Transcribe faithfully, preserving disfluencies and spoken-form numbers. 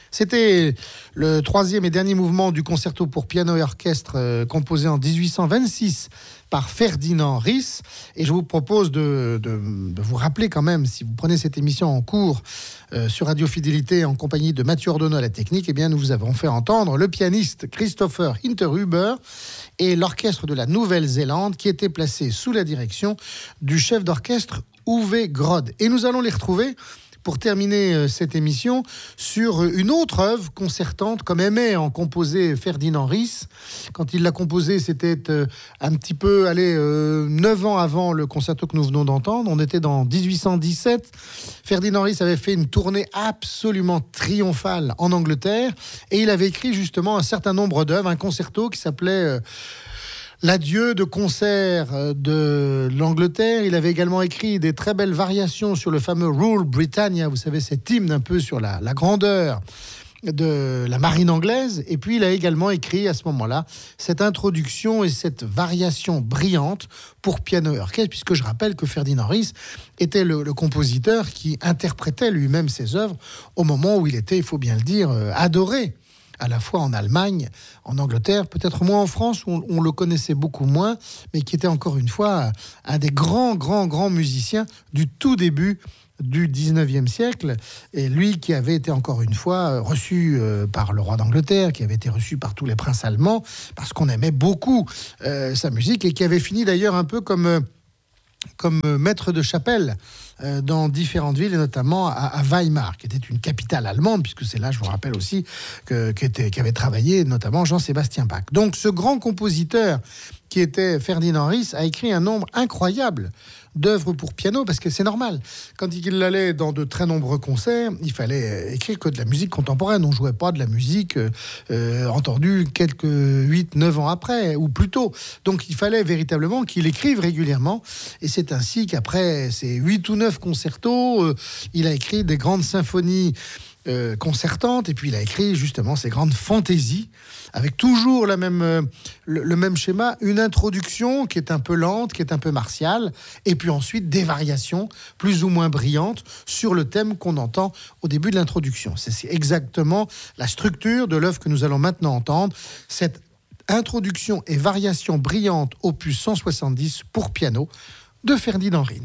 C'était le troisième et dernier mouvement du concerto pour piano et orchestre euh, composé en dix-huit cent vingt-six par Ferdinand Ries. Et je vous propose de, de, de vous rappeler quand même, si vous prenez cette émission en cours euh, sur Radio Fidélité en compagnie de Mathieu Ordonneau à la technique, eh bien nous vous avons fait entendre le pianiste Christopher Hinterhuber et l'orchestre de la Nouvelle-Zélande qui était placé sous la direction du chef d'orchestre Uwe Grod. Et nous allons les retrouver pour terminer cette émission sur une autre œuvre concertante, comme aimait en composer Ferdinand Ries. Quand il l'a composée, c'était un petit peu, allez, euh, neuf ans avant le concerto que nous venons d'entendre. On était dans dix-huit cent dix-sept. Ferdinand Ries avait fait une tournée absolument triomphale en Angleterre et il avait écrit justement un certain nombre d'œuvres, un concerto qui s'appelait euh, L'adieu de concert de l'Angleterre. Il avait également écrit des très belles variations sur le fameux Rule Britannia, vous savez, cet hymne un peu sur la, la grandeur de la marine anglaise. Et puis il a également écrit à ce moment-là cette introduction et cette variation brillante pour piano et orchestre, puisque je rappelle que Ferdinand Ries était le, le compositeur qui interprétait lui-même ses œuvres au moment où il était, il faut bien le dire, adoré, à la fois en Allemagne, en Angleterre, peut-être moins en France, où on, on le connaissait beaucoup moins, mais qui était encore une fois un des grands, grands, grands musiciens du tout début du dix-neuvième siècle, et lui qui avait été encore une fois reçu euh, par le roi d'Angleterre, qui avait été reçu par tous les princes allemands, parce qu'on aimait beaucoup euh, sa musique, et qui avait fini d'ailleurs un peu comme... Euh, comme maître de chapelle euh, dans différentes villes, et notamment à, à Weimar, qui était une capitale allemande, puisque c'est là, je vous rappelle aussi, que, qu'était, qu'avait travaillé notamment Jean-Sébastien Bach. Donc ce grand compositeur qui était Ferdinand Ries a écrit un nombre incroyable d'œuvres pour piano, parce que c'est normal. Quand il allait dans de très nombreux concerts, il fallait écrire que de la musique contemporaine. On ne jouait pas de la musique euh, entendue quelques huit neuf ans après, ou plus tôt. Donc il fallait véritablement qu'il écrive régulièrement. Et c'est ainsi qu'après ces huit ou neuf concertos, euh, il a écrit des grandes symphonies Euh, concertante, et puis il a écrit justement ces grandes fantaisies avec toujours la même, euh, le, le même schéma, une introduction qui est un peu lente, qui est un peu martiale, et puis ensuite des variations plus ou moins brillantes sur le thème qu'on entend au début de l'introduction. C'est, c'est exactement la structure de l'œuvre que nous allons maintenant entendre, cette introduction et variation brillante opus cent soixante-dix pour piano de Ferdinand Ries.